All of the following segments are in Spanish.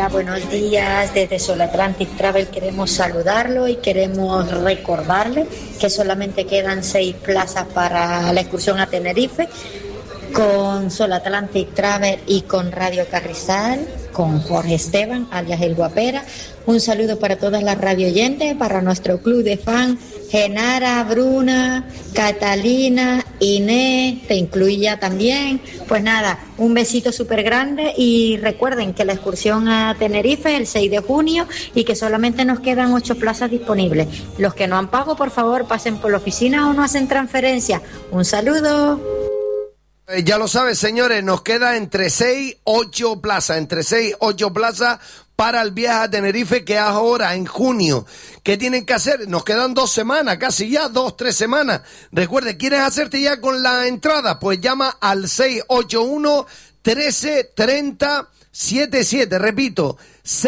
Hola, buenos días. Desde Sol Atlantic Travel queremos saludarlo y queremos recordarle que solamente quedan 6 plazas para la excursión a Tenerife con Sol Atlantic Travel y con Radio Carrizal, con Jorge Esteban, alias El Guapera. Un saludo para todas las radio oyentes, para nuestro club de fan, Genara, Bruna, Catalina, Inés, te incluía también. Pues nada, un besito súper grande y recuerden que la excursión a Tenerife es el 6 de junio y que solamente nos quedan 8 plazas disponibles. Los que no han pago, por favor, pasen por la oficina o no hacen transferencia. Un saludo. Ya lo sabes, señores, nos queda entre 6 y 8 plazas, para el viaje a Tenerife, que es ahora en junio. ¿Qué tienen que hacer? Nos quedan 2 semanas, casi ya, 2-3 semanas. Recuerde, ¿quieres hacerte ya con la entrada? Pues llama al 681-1330-77. Repito,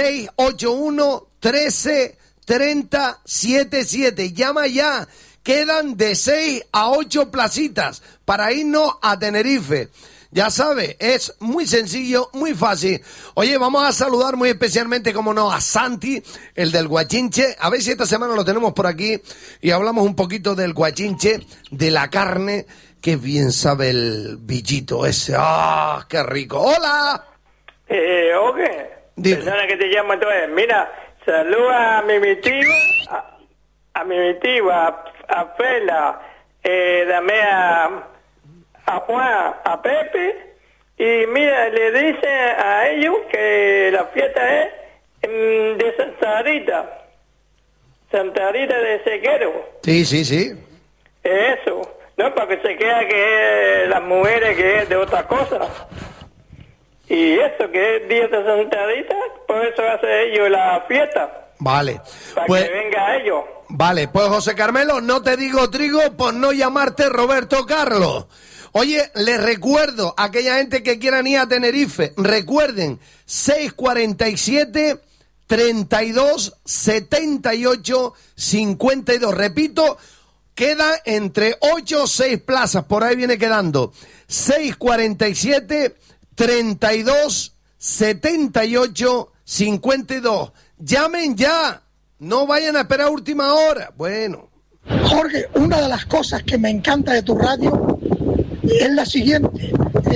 681-1330-77. Llama ya. Quedan de 6 a 8 placitas para irnos a Tenerife. Ya sabe, es muy sencillo, muy fácil. Oye, vamos a saludar muy especialmente, como no, a Santi, el del guachinche. A ver si esta semana lo tenemos por aquí y hablamos un poquito del guachinche, de la carne, que bien sabe el bichito ese. ¡Ah, qué rico! ¡Hola! Oye, persona que te llama entonces. Mira, saluda a mi tío, a mi tío, a Fela, dame a Juan, a Pepe, y mira, le dice a ellos que la fiesta es de Santa Rita de Sequero. Sí. Eso, no, para que se quede que las mujeres que es de otra cosa. Y eso, que es día de Santa Rita, por eso hace ellos la fiesta. Vale. Para que venga ellos. Vale, pues José Carmelo, no te digo trigo por no llamarte Roberto Carlos. Oye, les recuerdo a aquella gente que quieran ir a Tenerife, recuerden, 647-32-78-52. Repito, queda entre 8 o 6 plazas, por ahí viene quedando. 647-32-78-52. Llamen ya. No vayan a esperar a última hora. Bueno. Jorge, una de las cosas que me encanta de tu radio es la siguiente.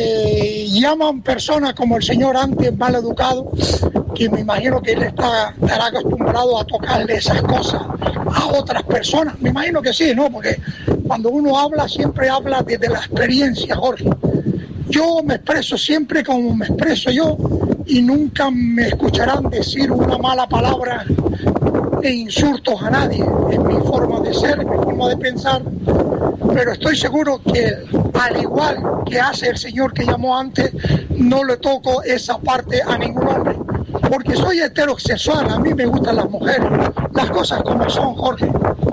Llaman personas como el señor antes mal educado, que me imagino que él estará acostumbrado a tocarle esas cosas a otras personas. Me imagino que sí, ¿no? Porque cuando uno habla, siempre habla desde la experiencia, Jorge. Yo me expreso siempre como me expreso yo y nunca me escucharán decir una mala palabra e insultos a nadie. Es mi forma de ser, mi forma de pensar, pero estoy seguro que al igual que hace el señor que llamó antes, no le toco esa parte a ningún hombre, porque soy heterosexual, a mí me gustan las mujeres, las cosas como son, Jorge.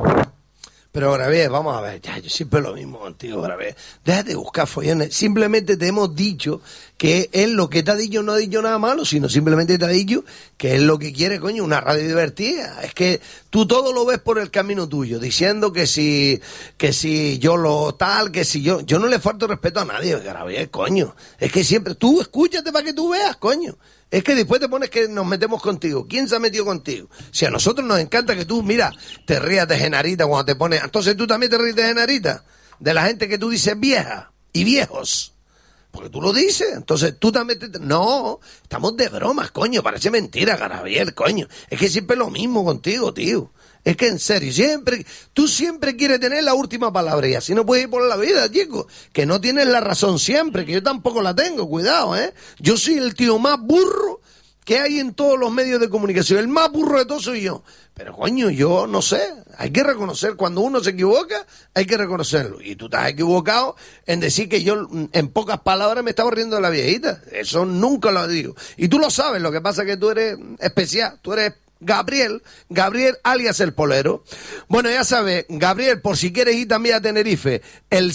Pero ahora ve, vamos a ver, ya, yo siempre lo mismo contigo, ahora ve, déjate de buscar follones, simplemente te hemos dicho que él lo que te ha dicho no ha dicho nada malo, sino simplemente te ha dicho que es lo que quiere, coño, una radio divertida. Es que tú todo lo ves por el camino tuyo, diciendo que si yo lo tal, que si yo no le falto respeto a nadie, ahora ve, coño, es que siempre, tú escúchate para que tú veas, coño. Es que después te pones que nos metemos contigo. ¿Quién se ha metido contigo? Si a nosotros nos encanta que tú, mira, te rías de Genarita cuando te pones... Entonces tú también te ríes de Genarita. De la gente que tú dices vieja y viejos. Porque tú lo dices. Entonces tú también te... No, estamos de bromas, coño. Parece mentira, Garabiel, coño. Es que siempre es lo mismo contigo, tío. Es que en serio, tú siempre quieres tener la última palabra y así no puedes ir por la vida, chico. Que no tienes la razón siempre, que yo tampoco la tengo, cuidado, ¿eh? Yo soy el tío más burro que hay en todos los medios de comunicación. El más burro de todos soy yo. Pero coño, yo no sé, hay que reconocer, cuando uno se equivoca, hay que reconocerlo. Y tú estás equivocado en decir que yo, en pocas palabras, me estaba riendo de la viejita. Eso nunca lo digo. Y tú lo sabes, lo que pasa es que tú eres especial, tú eres Gabriel alias el Polero. Bueno, ya sabes, Gabriel, por si quieres ir también a Tenerife, el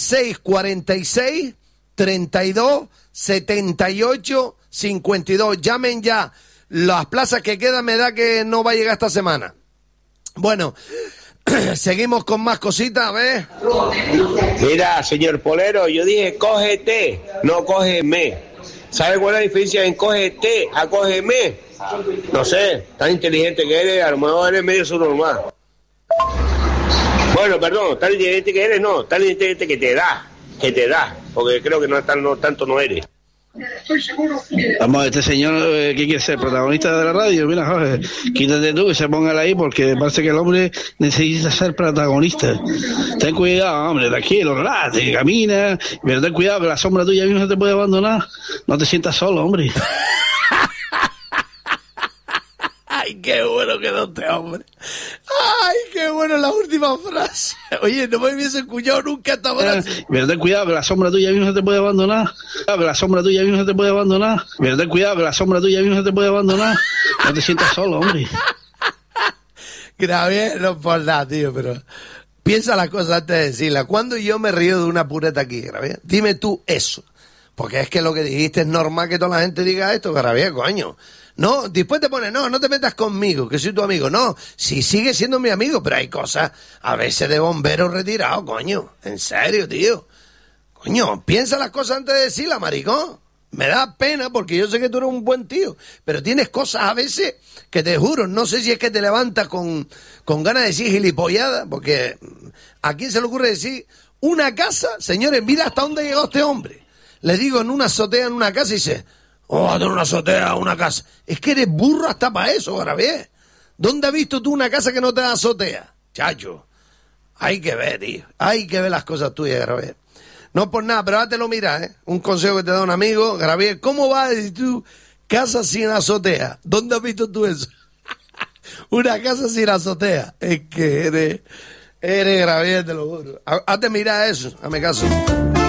646-32-78-52. Llamen ya. Las plazas que quedan me da que no va a llegar esta semana. Bueno, seguimos con más cositas, a ver. Mira, señor Polero, yo dije cógete, no cógeme. ¿Sabes cuál es la diferencia en cógete a cógeme? No sé, tan inteligente que eres, a lo mejor eres medio subnormal. Bueno, perdón, tan inteligente que eres, no, tan inteligente que te da, porque creo que no tanto no eres. Vamos, este señor que quiere ser protagonista de la radio, mira, Jorge, quítate tú y se ponga ahí porque parece que el hombre necesita ser protagonista. Ten cuidado, hombre, tranquilo, relájate, camina, pero ten cuidado que la sombra tuya misma te puede abandonar. No te sientas solo, hombre. Ay, qué bueno quedó este hombre. Ay, qué bueno la última frase. Oye, no me hubiese escuchado nunca esta frase. Pero ten cuidado que la sombra tuya misma te puede abandonar. Que la sombra tuya misma te puede abandonar. Pero ten cuidado que la sombra tuya misma te puede abandonar. No te sientas solo, hombre. Grabé, no por nada, tío, pero piensa las cosas antes de decirlas. Cuando yo me río de una pureta aquí, Grabé, dime tú eso. Porque es que lo que dijiste es normal que toda la gente diga esto, Grabé, coño. No, después te pones, no te metas conmigo, que soy tu amigo. No, sí sigue siendo mi amigo, pero hay cosas a veces de bombero retirado, coño. En serio, tío. Coño, piensa las cosas antes de decirlas, maricón. Me da pena porque yo sé que tú eres un buen tío, pero tienes cosas a veces que te juro, no sé si es que te levantas con ganas de decir gilipollada, porque ¿a quién se le ocurre decir una casa? Señores, mira hasta dónde llegó este hombre. Le digo en una azotea, en una casa, y dice... Oh, a tener una azotea, una casa. Es que eres burro hasta para eso, Grabé. ¿Dónde has visto tú una casa que no te da azotea? Chacho, hay que ver, tío. Hay que ver las cosas tuyas, Grabé. No por nada, pero dátelo mira, ¿eh? Un consejo que te da un amigo, Grabé. ¿Cómo vas a decir tú casa sin azotea? ¿Dónde has visto tú eso? Una casa sin azotea. Es que eres Grabé, te lo juro. Hazte mira eso, hazme caso.